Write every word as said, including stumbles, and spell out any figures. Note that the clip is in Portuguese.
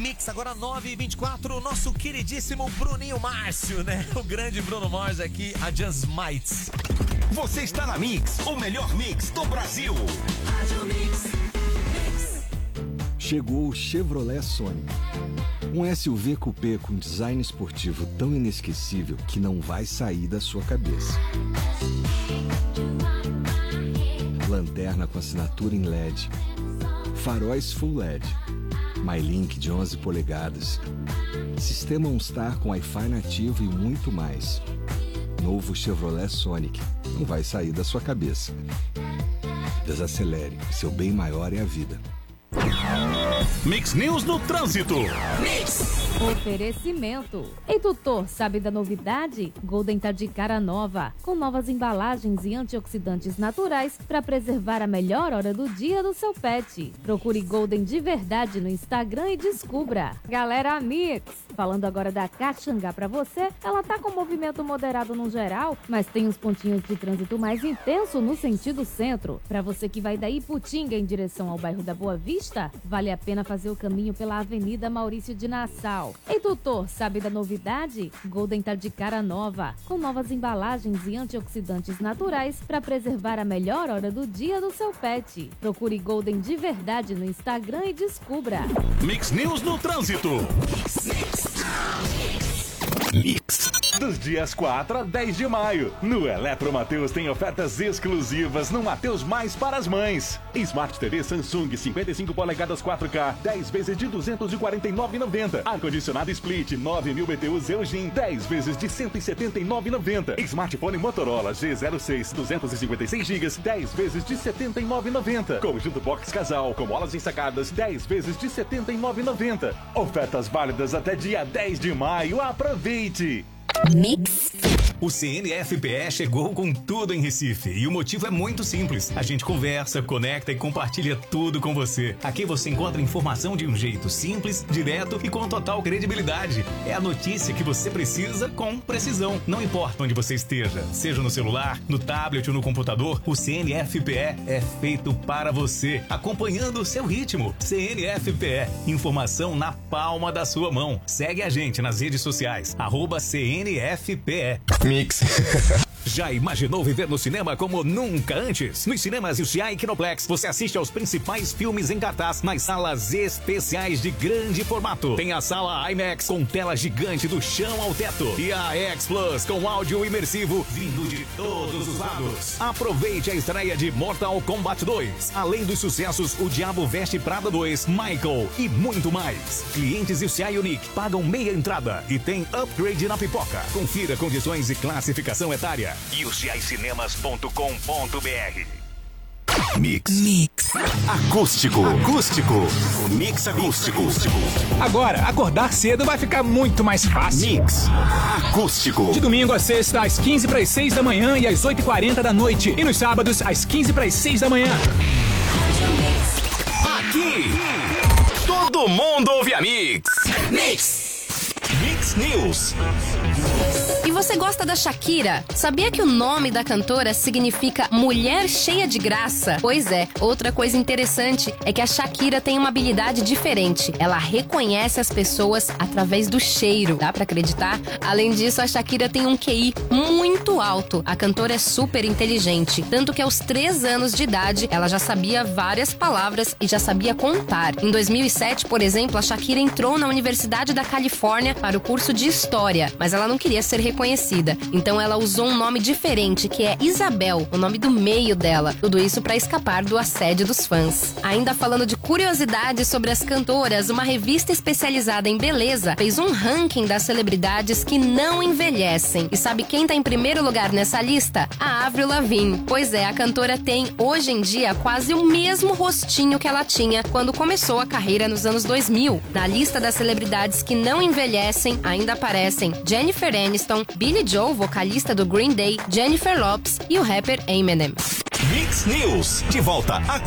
Mix, agora nove e vinte e quatro, nosso queridíssimo Bruninho Márcio, né? O grande Bruno Mars aqui, a Just Mites. Você está na Mix, o melhor mix do Brasil. Chegou o Chevrolet Sonic. Um S U V coupé com design esportivo tão inesquecível que não vai sair da sua cabeça. Lanterna com assinatura em L E D. Faróis Full L E D. MyLink de onze polegadas. Sistema OnStar com Wi-Fi nativo e muito mais. Novo Chevrolet Sonic. Não vai sair da sua cabeça. Desacelere. Seu bem maior é a vida. Mix News no Trânsito. Mix. Oferecimento. Ei, tutor, sabe da novidade? Golden tá de cara nova, com novas embalagens e antioxidantes naturais para preservar a melhor hora do dia do seu pet. Procure Golden de verdade no Instagram e descubra. Galera Mix, falando agora da Caxangá para você, ela tá com movimento moderado no geral, mas tem uns pontinhos de trânsito mais intenso no sentido centro. Para você que vai da Iputinga em direção ao bairro da Boa Vista, vale a pena fazer o caminho pela Avenida Maurício de Nassau. Ei, tutor, sabe da novidade? Golden tá de cara nova, com novas embalagens e antioxidantes naturais para preservar a melhor hora do dia do seu pet. Procure Golden de verdade no Instagram e descubra. Mix News no Trânsito. Mix, mix, mix. Dos dias quatro a dez de maio, no Eletro Mateus tem ofertas exclusivas no Mateus Mais para as Mães. Smart T V Samsung cinquenta e cinco polegadas quatro K, dez vezes de duzentos e quarenta e nove reais e noventa centavos. Ar-condicionado Split nove mil B T Us Eugene, dez vezes de cento e setenta e nove reais e noventa centavos. Smartphone Motorola G zero seis, duzentos e cinquenta e seis gigas, dez vezes de setenta e nove reais e noventa centavos. Conjunto Box Casal com molas ensacadas, dez vezes de setenta e nove reais e noventa centavos. Ofertas válidas até dia dez de maio. Aproveite! Mix. O C N F P E chegou com tudo em Recife e o motivo é muito simples. A gente conversa, conecta e compartilha tudo com você. Aqui você encontra informação de um jeito simples, direto e com total credibilidade. É a notícia que você precisa com precisão. Não importa onde você esteja, seja no celular, no tablet ou no computador, o C N F P E é feito para você, acompanhando o seu ritmo. C N F P E, informação na palma da sua mão. Segue a gente nas redes sociais, arroba C N F P E. Mix. Já imaginou viver no cinema como nunca antes? Nos cinemas U C I e Kinoplex, você assiste aos principais filmes em cartaz nas salas especiais de grande formato. Tem a sala IMAX com tela gigante do chão ao teto e a X Plus com áudio imersivo vindo de todos os lados. Aproveite a estreia de Mortal Kombat dois, além dos sucessos O Diabo Veste Prada dois, Michael e muito mais. Clientes U C I Unique pagam meia entrada e tem upgrade na pipoca. Confira condições e classificação etária. U C I cinemas ponto com ponto B R. Mix. Mix. Acústico. Acústico. Mix acústico. Agora, acordar cedo vai ficar muito mais fácil. Mix acústico. De domingo a sexta, às quinze para as seis da manhã e às oito e quarenta da noite. E nos sábados, às quinze para as seis da manhã. Aqui, todo mundo ouve a Mix. Mix. Mix News. E você gosta da Shakira? Sabia que o nome da cantora significa mulher cheia de graça? Pois é, outra coisa interessante é que a Shakira tem uma habilidade diferente. Ela reconhece as pessoas através do cheiro. Dá pra acreditar? Além disso, a Shakira tem um Q I muito alto. A cantora é super inteligente, tanto que aos três anos de idade, ela já sabia várias palavras e já sabia contar. Em dois mil e sete, por exemplo, a Shakira entrou na Universidade da Califórnia para o curso de História, mas ela não queria ser reconhecida. Então ela usou um nome diferente, que é Isabel, o nome do meio dela. Tudo isso para escapar do assédio dos fãs. Ainda falando de curiosidades sobre as cantoras, uma revista especializada em beleza fez um ranking das celebridades que não envelhecem. E sabe quem tá em primeiro lugar nessa lista? A Avril Lavigne. Pois é, a cantora tem, hoje em dia, quase o mesmo rostinho que ela tinha quando começou a carreira nos anos dois mil. Na lista das celebridades que não envelhecem, ainda aparecem Jennifer Aniston, Billie Joe, vocalista do Green Day, Jennifer Lopez e o rapper Eminem. Mix News, de volta a